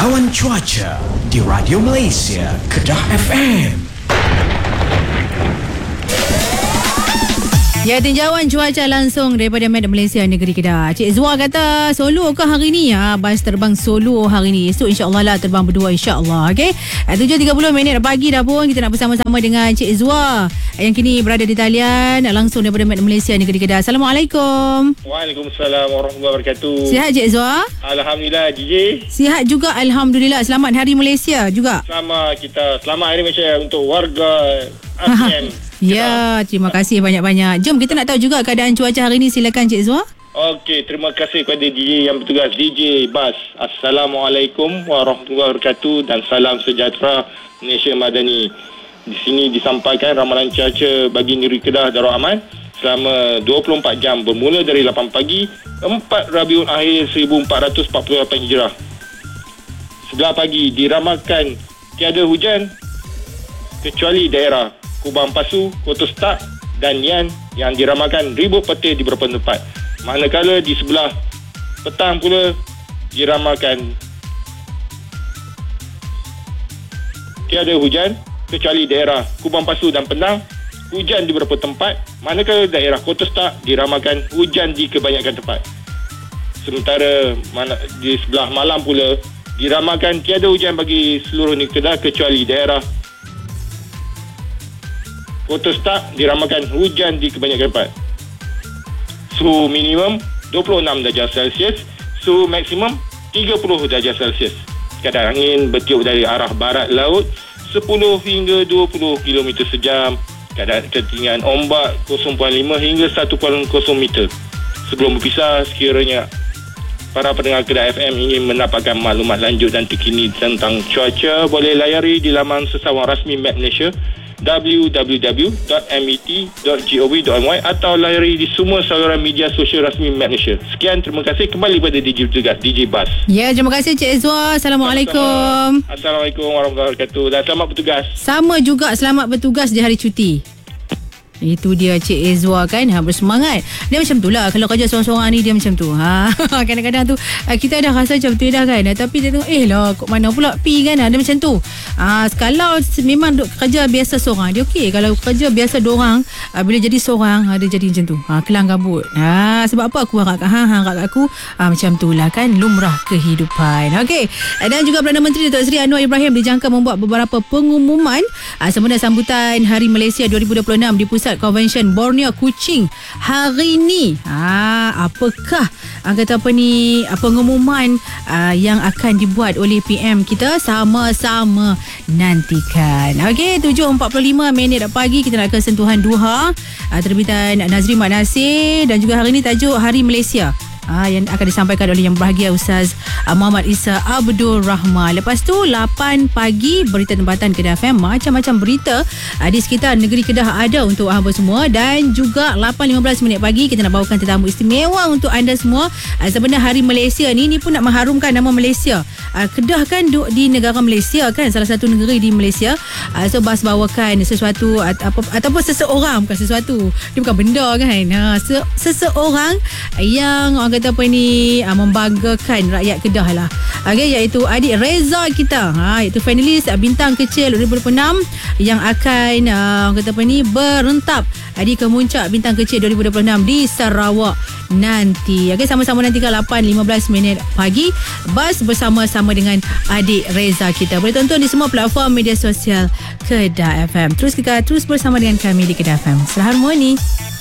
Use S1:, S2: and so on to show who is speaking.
S1: Tinjauan cuaca di Radio Malaysia, Kedah FM.
S2: Ya, tinjauan cuaca langsung daripada Met Malaysia Negeri Kedah. Cik Zwa kata Solo ke hari ni? Bas terbang Solo hari ni. Esok insyaAllah lah terbang berdua insyaAllah. Okay? 7.30 minit pagi dah pun kita nak bersama-sama dengan Cik Zwa yang kini berada di talian langsung daripada Met Malaysia Negeri Kedah. Assalamualaikum.
S3: Waalaikumsalam warahmatullahi wabarakatuh.
S2: Sihat Cik Zwa?
S3: Alhamdulillah DJ.
S2: Sihat juga Alhamdulillah. Selamat Hari Malaysia juga.
S3: Selamat Hari Malaysia untuk warga ASEAN.
S2: Ya, terima kasih banyak-banyak. Jom kita nak tahu juga keadaan cuaca hari ni. Silakan Cik Zwa.
S3: Okey, terima kasih kepada DJ yang bertugas, DJ Bas. Assalamualaikum warahmatullahi wabarakatuh dan salam sejahtera Malaysia Madani. Di sini disampaikan ramalan cuaca bagi negeri Kedah Darul Aman selama 24 jam bermula dari 8 pagi 4 Rabiul Akhir 1448 Hijrah. 11 pagi diramalkan tiada hujan kecuali daerah Kubang Pasu, Koto Stak dan Yan yang diramalkan ribut petir di beberapa tempat. Manakala di sebelah petang pula diramalkan tiada hujan kecuali daerah Kubang Pasu dan Penang, hujan di beberapa tempat. Manakala daerah Koto Stak diramalkan hujan di kebanyakan tempat. Sementara di sebelah malam pula diramalkan tiada hujan bagi seluruh negeri Kedah kecuali daerah Koto Stak diramalkan hujan di kebanyakan tempat. Suhu minimum 26 darjah Celsius, suhu maksimum 30 darjah Celsius. Kadar angin bertiup dari arah barat laut 10 hingga 20 km sejam. Kadar ketinggian ombak 0.5 hingga 1.0 meter. Sebelum berpisah, sekiranya para pendengar Kedah FM ingin mendapatkan maklumat lanjut dan terkini tentang cuaca, boleh layari di laman sesawang rasmi Met Malaysia www.met.gov.my atau layari di semua saluran media sosial rasmi Met Malaysia. Sekian, terima kasih. Kembali pada DJ bertugas, DJ Bas.
S2: Ya, terima kasih Cik Zwa. Assalamualaikum.
S3: Assalamualaikum warahmatullahi wabarakatuh dan selamat bertugas.
S2: Sama juga, selamat bertugas di hari cuti. Itu dia Cik Ezwa kan, bersemangat. Dia macam tu lah, kalau kerja seorang-seorang ni dia macam tu. Kadang-kadang tu kita dah rasa macam tu dah kan, tapi dia tengok lah kok mana pula pi kan, dia macam tu. Kalau memang kerja biasa seorang dia okey. Kalau kerja biasa dorang, bila jadi seorang dia jadi macam tu, kelang kabut. Sebab apa aku harap harap aku macam tu lah kan, lumrah kehidupan. Okey. Dan juga Perdana Menteri Datuk Seri Anwar Ibrahim dijangka membuat beberapa pengumuman sempena sambutan Hari Malaysia 2026 di Pusat Konvensyen Borneo Kuching hari ni. Apakah pengumuman yang akan dibuat oleh PM kita? Sama-sama nantikan. Okey, 7.45 minit pagi kita nak ke sentuhan duha terbitan Nazri Mak Nasir, dan juga hari ni tajuk Hari Malaysia yang akan disampaikan oleh Yang Berbahagia Ustaz Muhammad Isa Abdul Rahman. Lepas tu 8 pagi berita tempatan Kedah FM, macam-macam berita di sekitar negeri Kedah ada untuk hamba semua. Dan juga 8.15 minit pagi kita nak bawakan tetamu istimewa untuk anda semua. Sebenarnya Hari Malaysia ni pun nak mengharumkan nama Malaysia. Kedah kan duduk di negara Malaysia kan, salah satu negeri di Malaysia. So Bas bawakan sesuatu ataupun seseorang, bukan sesuatu, dia bukan benda kan, seseorang yang kata membanggakan rakyat Kedah lah. Iaitu adik Reza kita, iaitu finalis bintang kecil 2026 yang akan berentap di kemuncak bintang kecil 2026 di Sarawak nanti. Sama-sama nantikan 8.15 minit pagi Bas bersama-sama dengan adik Reza kita. Boleh tonton di semua platform media sosial Kedah FM. Terus bersama dengan kami di Kedah FM. Selamat hari.